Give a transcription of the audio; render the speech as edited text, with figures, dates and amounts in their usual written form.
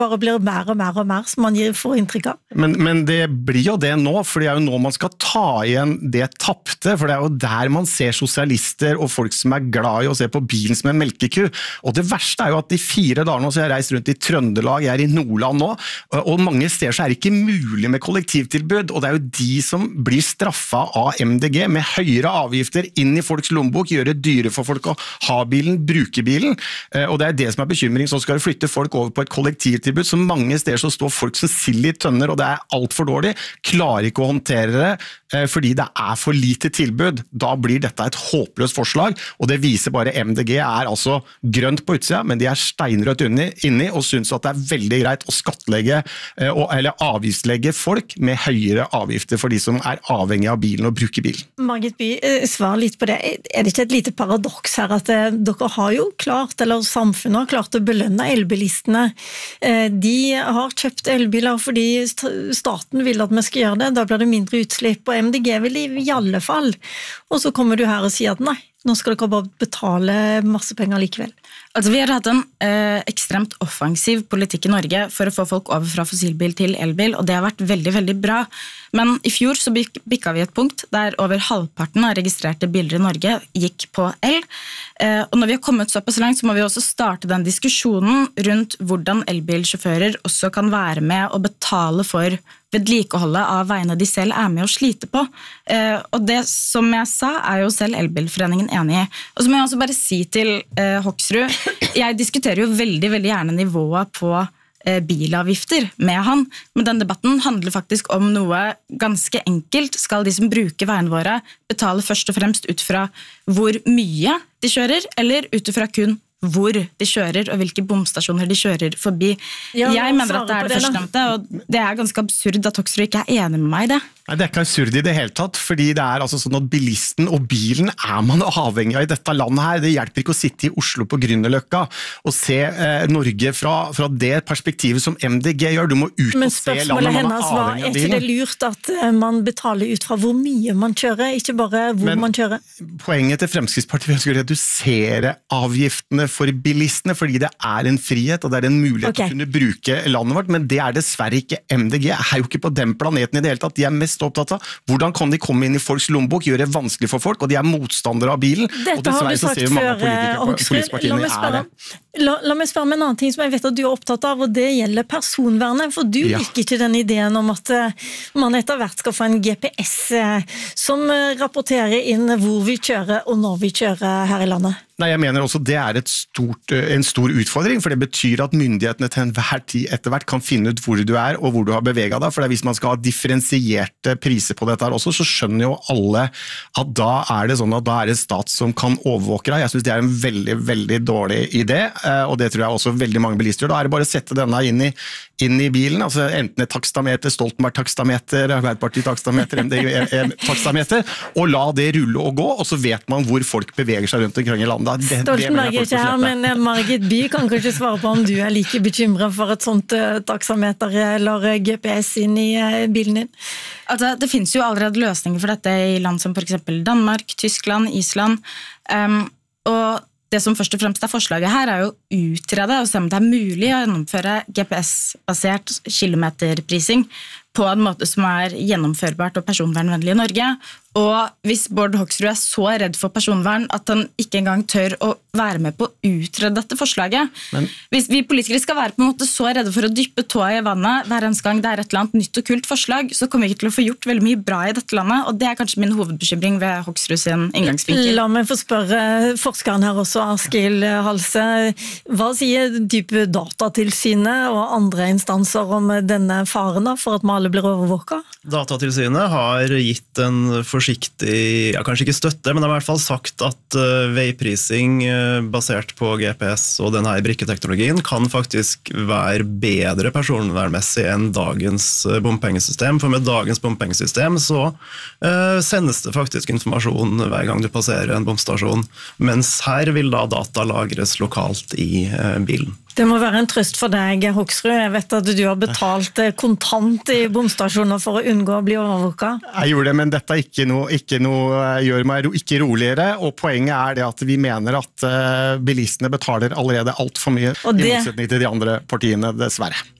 bare blir mer og mer og mer, som man får inntrykk av. Men det blir jo det nå, for det jo nå man skal ta igjen det tappte, for det jo der man ser sosialister og folk som glad i å se på bilen som en melkeku. Og det verste jo at de 4 dager nå, så jeg reist rundt i Trøndelag, jeg i Nordland nå, og mange steder så det ikke mulig med kollektivtilbud, og det jo de som blir straffet av MDG med høyere avgifter inn i folks lommebok, gjøre det dyre for folk å ha bilen, bruke bilen, og det det som bekymring, så skal du flytte folk over på et kollektivtilbud, så mange steder så står folk som sild i tønner, og det alt for dårlig, klarer ikke å håndtere det, fordi det for lite tilbud. Da blir dette et håpløst forslag, og det viser bare MDG altså grønt på utsida, men de steinrødt inni, og synes at det veldig greit å skattlegge, eller avgiftslegge folk med høyere avgifter for de som avhengig av bilen og bruker bilen. Margit By, svar litt på det. Det ikke et lite paradoks her, at dere har jo klart, eller samfunnet har klart å belønne elbilistene. De har kjøpt elbiler fordi staten vil at vi skal gjøre det, da blir det mindre utslipp, og MDG vil i alle fall. Og så kommer du her og sier at nei, nå skal dere bare betale masse penger likevel. Altså, vi har hatt en ekstremt offensiv politikk i Norge for å få folk over fra fossilbil til elbil, og det har vært veldig, veldig bra. Men i fjor så bikket vi et punkt der over halvparten av registrerte biler i Norge gikk på el. Og når vi har kommet såpass langt, så må vi også starte den diskusjonen rundt hvordan elbilsjåfører også kan være med og betale for vedlikeholdet av veiene de selv med å slite på. Og det som jeg sa, jo selv Elbilforeningen enig i. Og så må jeg også bare si til Hoksrud, jeg diskuterer jo veldig, veldig gjerne nivået på bilavgifter med han, men den debatten handler faktisk om noe ganske enkelt. Skal de som bruker veiene våre betale først og fremst ut fra hvor mye de kjører, eller ut fra kun hvor de kjører, og hvilke bomstasjoner de kjører forbi? Jeg mener at det det førstnevnte, og det ganske absurd at Hoksrud ikke enig med meg i det. Nei, det ikke absurd i det hele tatt, fordi det altså sånn at bilisten og bilen man avhengig av i dette landet her. Det hjelper ikke å sitte i Oslo på Grünerløkka og se Norge fra det perspektivet som MDG gjør. Du må ut og se landet man avhengig av bilen. Ikke det lurt at man betaler ut fra hvor mye man kjører, ikke bare hvor man kjører? Poenget til Fremskrittspartiet er å redusere avgiftene for bilistene, fordi det en frihet, og det en mulighet til å kunne bruke landet vårt, men det dessverre ikke MDG. Jo ikke på den planeten i det hele tatt. De mest opptatt av hvordan kan de komme inn i folks lommebok, gjøre det vanskelig for folk, og de motstandere av bilen. Dette har du sagt før, Hoksrud. La meg spørre med en annen ting som jeg vet at du opptatt av, og det gjelder personvernet, for du liker ikke den ideen om at man etter hvert skal få en GPS som rapporterer inn hvor vi kjører og når vi kjører her i landet. Nei, jeg mener også det en stor utfordring, for det betyr at myndighetene til enhver tid etter hvert kan finne ut hvor du og hvor du har beveget deg, for hvis man skal ha differensierte priser på dette her også, så skjønner jo alle at da det sånn at da det stat som kan overvåke deg. Jeg synes det en veldig, veldig dårlig idé, og det tror jeg også veldig mange bilister gjør. Da det bare å sette denne inn i bilen, altså enten et takstameter, Stoltenberg-takstameter, Arbeiderparti-takstameter, MDG-takstameter, og la det rulle og gå, og så vet man hvor folk beveger seg rundt omkring i landet. Stoltenberg ikke her, men Margit By kan kanskje svare på om du like bekymret for et sånt taksameter eller GPS inn i bilen din? Altså, det finnes jo allerede løsninger for dette i land som for eksempel Danmark, Tyskland, Island, og det som først og fremst forslaget her jo utrede og se om det mulig å gjennomføre GPS-basert kilometerprising på en måte som gjennomførbart og personvernvennlig i Norge. Og hvis Bård Hoksrud så redd for personvern at han ikke engang tør å være med på å utrede dette forslaget. Hvis vi politikere skal være på en måte så redde for å dyppe tåa i vannet hver eneste gang det et eller annet nytt og kult forslag, så kommer vi ikke til å få gjort veldig mye bra i dette landet, og det kanskje min hovedbekymring ved Hoksrud sin inngangsvinkel. La meg få spørre forskeren her også, Askild Halse. Hva sier type Datatilsynet og andre instanser om denne faren for at vi alle blir overvåket? Datatilsynet har gitt en forsiktig, kanskje ikke støtte, men har i hvert fall sagt at veiprising basert på GPS og denne brikketeknologien kan faktisk være bedre personvernmessig enn dagens bompengesystem, for med dagens bompengesystem så sendes det faktisk informasjon hver gang du passerer en bomstasjon, mens her vil da data lagres lokalt i bilen. Det må være en trøst for deg, Hoksrud. Jeg vet at du har betalt kontant i bomstasjoner for å unngå å bli overvåket. Jeg gjorde det, men dette gjør meg ikke roligere, og poenget er det at vi mener at bilistene betaler allerede alt for mye, i motsetning til de andre partiene, dessverre.